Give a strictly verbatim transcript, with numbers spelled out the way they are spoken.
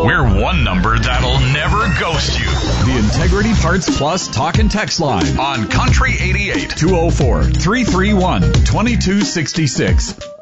We're one number that'll never ghost you. The Integrity Parts Plus talk and text line on Country eighty-eight. two oh four, three three one, two two six six.